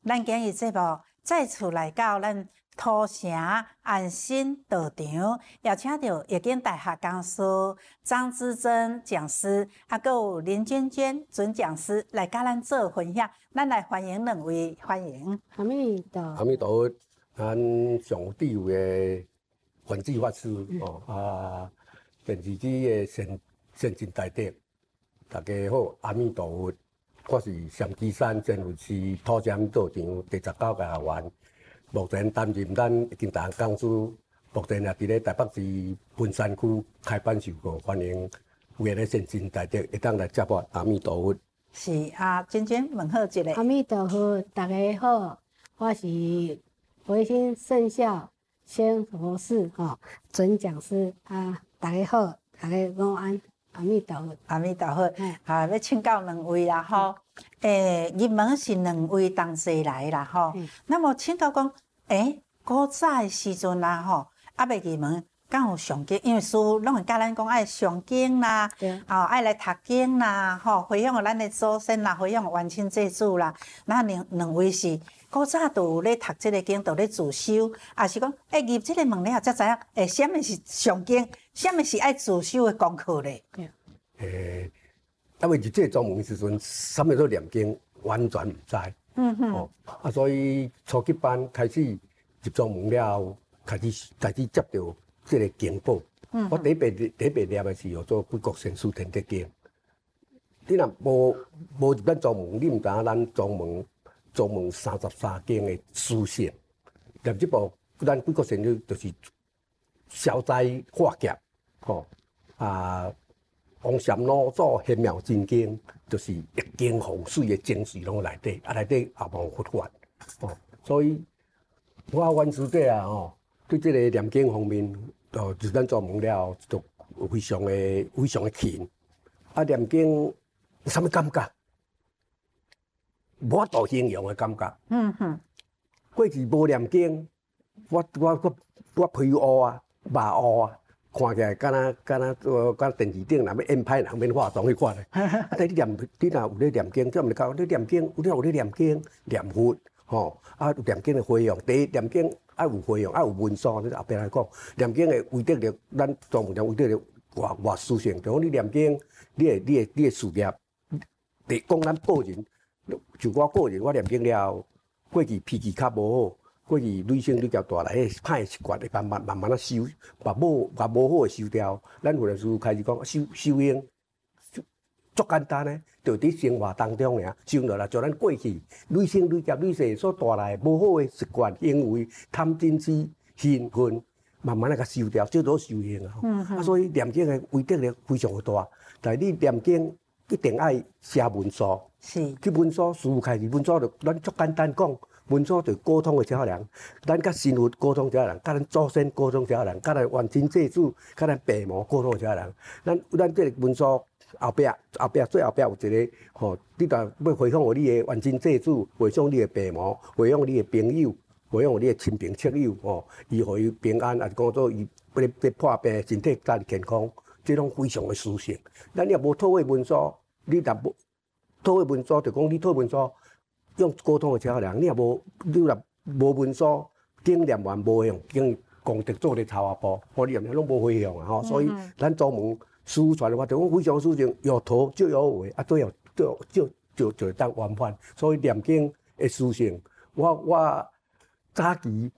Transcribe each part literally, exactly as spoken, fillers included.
咱今日节目再次来到咱土城安心道场，邀请到夜间大学讲师张之珍讲师，啊，还有林娟娟准讲师来甲咱做分享。咱来欢迎两位，欢迎。 阿弥陀。 阿弥陀佛，咱上智慧的观智法师、嗯、哦啊，电视机的先先进大德，大家好，阿弥陀佛。我是上基山真佛寺土城道场第十九届学员，目前担任咱夜间大学讲师，目前也伫咧台北市文山区开办授课，欢迎有缘的先进大德会当来接法。阿弥陀佛。 是啊，娟娟问好一个。 阿弥陀佛，大家好，我是维新圣孝仙佛寺吼准讲师啊，大家好，大家午安。阿弥陀佛， 阿弥陀佛，啊，要请教两位啦吼。诶、嗯，入门是两位同齐来啦吼。嗯、那么请教讲，诶、欸，古早诶时阵啦吼，啊未入门，敢有上经？因为师父拢会教咱讲爱上经啦，哦，爱来读经啦，吼，回向咱诶祖先啦，回向冤亲债主啦。那两两位是古早就有咧读即个经，就咧自修，也是讲，诶、欸，入即个门了后才知影，诶、欸，啥物是上经？啥物是爱自修的功课咧？ 诶，因为入这个宗门时阵，啥物做念经完全唔知。嗯哼。哦，啊，所以初级班开始入宗门了后，开始开始接到这个经报。嗯。我第一遍第一遍念的是叫做《贵国神书天地经》。你若无无入咱宗门，你唔知影咱宗门宗门三十三经的书信。念这部咱贵国神书就是消灾化劫，吼、哦、啊，王禅老祖显妙真经，就是易经风水的精髓拢内底，啊内底也无佛法，哦，所以我阮师弟啊，吼，对这个念经方面，哦，就咱做门了，就非常的非常的勤，啊念经有啥物感觉？无法度形容的感觉。嗯哼，过去无念经，我我我我皮乌啊。肉乌啊，看起来敢若敢若呃，敢电视顶若要演歹人免化妆迄款的。啊，但你念，你若有咧念经，叫毋是讲你念经，有咧有咧念经，念佛，吼，啊有念经的费用，第一念经爱有费用，爱有文书，你后壁来讲，念经的为得着咱专门讲为得着外外事性，就讲你念经，你的你的你的事业，第讲咱个人，就我个人，我念经了，过去脾气较无好。过去女性女交大来，迄歹习惯会慢慢慢慢啊收，把无把无好诶收掉。咱有阵时开始讲修修行，足简单诶，就伫生活当中尔，想落来就咱过去女性女交女性所带来无好诶习惯行为、贪嗔痴、嗔恨，慢慢啊甲收掉，叫做修行啊。嗯、啊，所以念经诶威德力非常诶大，但係你念经一定爱写文书，是去文书，师父开始文书就咱足简单讲。文书就沟通的桥梁，咱甲神佛沟通桥梁，甲咱祖先沟通桥梁，甲咱冤亲债主，甲咱父母沟通桥梁。咱咱这个文书后壁后壁最后壁有一个吼，你若要回向你的冤亲债主，回向你的父母，回向你的朋友，回向你的亲朋戚友，吼，伊互伊平安，也是讲做伊要要破病，身体家己健康，这种非常的殊胜。咱若无透过文书，你若无透过文书，就讲你透过文书。用沟通的桥梁，你若无，你若无文书，经念完无用，经功德做咧头下步，我念念拢无回用啊！吼、嗯，所以咱宗门师父传的话，就讲非常殊胜，有头就有尾，啊，都有就就就就当圆满。所以念经的殊胜，我我早期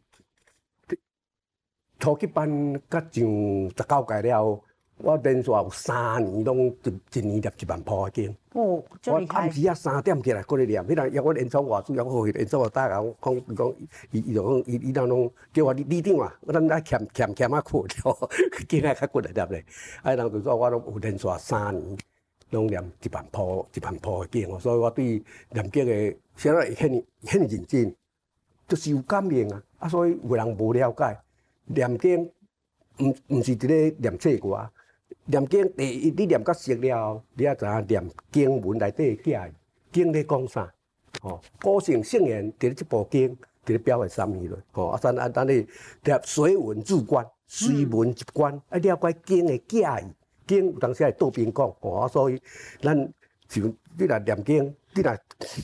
初级班甲上十九届了。我连续有三年拢一一年念一万部的经。哦，我暗时啊三点起来搁咧念，迄人邀我演奏外主，邀我去演奏外打讲，讲讲伊伊就讲伊伊当拢叫我你你顶啊，咱爱欠欠欠啊困了，经啊较骨来念咧。啊，人就说我拢有连续三年拢念一万部一万部的经，所以我对念经的现在会很很认真，就是有感应啊。啊，所以有人无了解念经，毋毋是伫咧念册歌。念经第一，你念到熟了，你也知影念经文内底的解，经咧讲啥？哦，古圣圣贤伫咧这部经伫咧表现啥物咯？哦，啊，咱啊，咱咧念随文入观，随文入观，啊，了解经的解义，经有当时会倒边讲，哦，所以咱就你若念经，你若